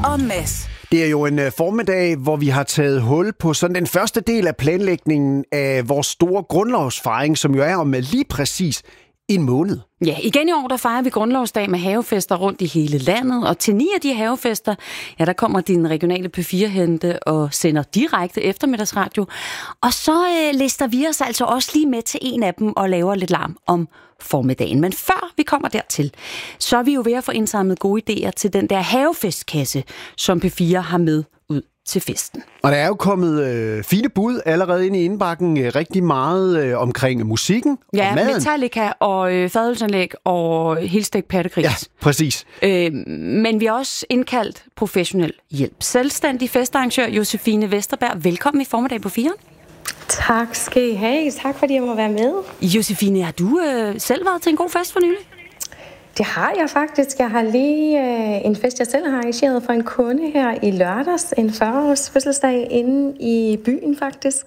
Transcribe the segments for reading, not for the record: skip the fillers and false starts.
og Mads. Det er jo en formiddag, hvor vi har taget hul på sådan den første del af planlægningen af vores store grundlovsfejring, som jo er om lige præcis en måned. Ja, igen i år, der fejrer vi grundlovsdag med havefester rundt i hele landet, og til 9 af de havefester, ja, der kommer din regionale P4-hente og sender direkte eftermiddagsradio. Og så lister vi os altså også lige med til en af dem og laver lidt larm om formiddagen. Men før vi kommer dertil, så er vi jo ved at få indsamlet gode idéer til den der havefestkasse, som P4 har med ud til festen. Og der er jo kommet fine bud allerede ind i indbakken, rigtig meget omkring musikken og maden. Ja, Metallica og fadølsanlæg og helstegt pattegris. Ja, præcis. Men vi har også indkaldt professionel hjælp. Selvstændig festarrangør Josefine Vesterberg. Velkommen i formiddag på 4. Tak skal I have. Tak fordi jeg må være med. Josefine, har du selv været til en god fest for nylig? Det har jeg faktisk. Jeg har lige en fest, jeg selv har arrangeret for en kunde her i lørdags. En 40-års fødselsdag inde i byen faktisk.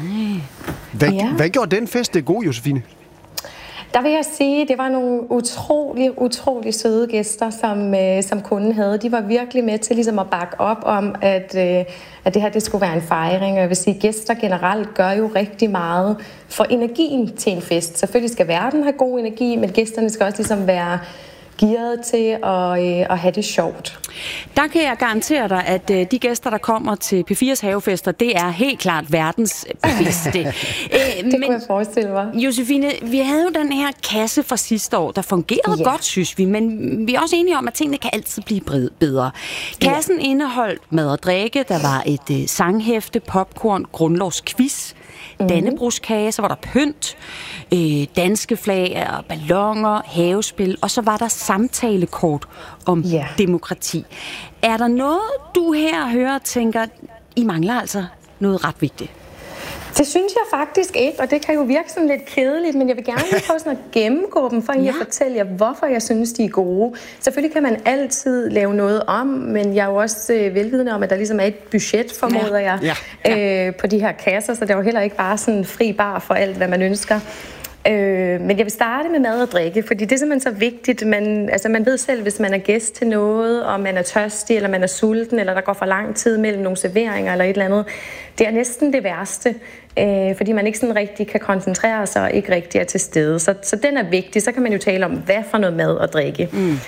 Hvad gjorde den fest god, Josefine? Der vil jeg sige, at det var nogle utrolig søde gæster, som kunden havde. De var virkelig med til ligesom at bakke op om, at det her det skulle være en fejring. Og jeg vil sige, at gæster generelt gør jo rigtig meget for energien til en fest. Selvfølgelig skal verden have god energi, men gæsterne skal også ligesom være gearet til at have det sjovt. Der kan jeg garantere dig, at de gæster, der kommer til P4's havefester, det er helt klart verdens bedste. Det kunne jeg forestille mig. Josefine, vi havde jo den her kasse fra sidste år, der fungerede godt, synes vi, men vi er også enige om, at tingene kan altid blive bedre. Kassen indeholdt mad og drikke, der var et sanghæfte, popcorn, grundlovsquiz, dannebrogskage, så var der pynt, danske flag og balloner, havespil, og så var der samtalekort om demokrati. Er der noget, du her hører og tænker, I mangler altså noget ret vigtigt? Det synes jeg faktisk ikke, og det kan jo virke sådan lidt kedeligt, men jeg vil gerne prøve sådan at gennemgå dem, for at fortælle jer, hvorfor jeg synes, de er gode. Selvfølgelig kan man altid lave noget om, men jeg er jo også velvidende om, at der ligesom er et budget, formoder jeg, på de her kasser, så det er jo heller ikke bare sådan fri bar for alt, hvad man ønsker. Men jeg vil starte med mad og drikke, fordi det er simpelthen så vigtigt. Man ved selv, hvis man er gæst til noget, og man er tørstig, eller man er sulten, eller der går for lang tid mellem nogle serveringer eller et eller andet. Det er næsten det værste, fordi man ikke sådan rigtig kan koncentrere sig og ikke rigtig er til stede. Så den er vigtig. Så kan man jo tale om, hvad for noget mad og drikke.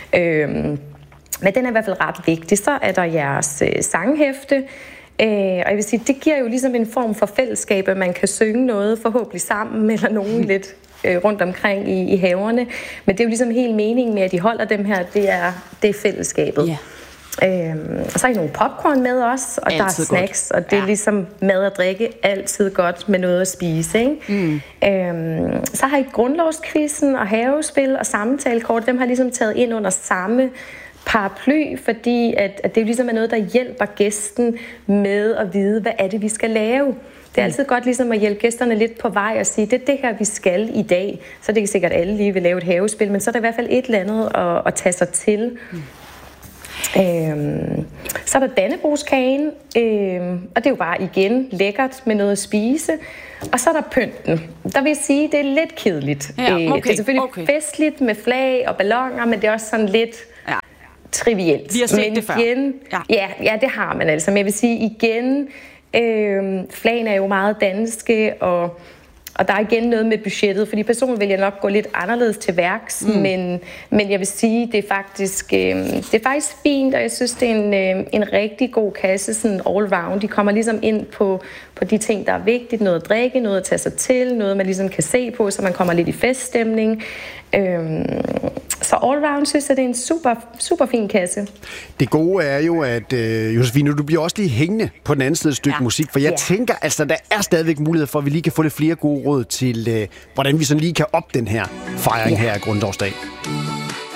Men den er i hvert fald ret vigtig. Så er der jeres sanghæfte. Og jeg vil sige, det giver jo ligesom en form for fællesskab, at man kan synge noget forhåbentlig sammen, eller nogen lidt rundt omkring i haverne. Men det er jo ligesom helt meningen med, at de holder dem her, det er fællesskabet. Og så er I nogle popcorn med os, og altid der er snacks, godt. Og det er ligesom mad og drikke, altid godt med noget at spise. Ikke? Så har I grundlovskvisten og havespil og samtalekort, dem har ligesom taget ind under samme paraply, fordi at det jo ligesom er noget, der hjælper gæsten med at vide, hvad er det, vi skal lave. Det er altid godt ligesom at hjælpe gæsterne lidt på vej og sige, det er det her, vi skal i dag. Så det er ikke sikkert, at alle lige vil lave et havespil, men så er der i hvert fald et eller andet at tage sig til. Så er der dannebrogskagen, og det er jo bare igen lækkert med noget at spise. Og så er der pynten. Der vil jeg sige, det er lidt kedeligt. Det er selvfølgelig festligt med flag og balloner, men det er også sådan lidt trivielt. Vi har set det før. Igen, ja, det har man altså. Men jeg vil sige igen, flagene er jo meget danske, og der er igen noget med budgettet, fordi personen vil jeg nok gå lidt anderledes til værks, men jeg vil sige, det er faktisk fint, og jeg synes, det er en rigtig god kasse, sådan all round. De kommer ligesom ind på de ting, der er vigtigt, noget at drikke, noget at tage sig til, noget man ligesom kan se på, så man kommer lidt i feststemning. Så all round synes jeg, det er en super, super fin kasse. Det gode er jo, at Josefine, du bliver også lige hængende på den anden side et stykke musik, for jeg tænker, altså der er stadigvæk mulighed for, at vi lige kan få lidt flere gode råd til, hvordan vi sådan lige kan op den her fejring her af Grundlovsdag.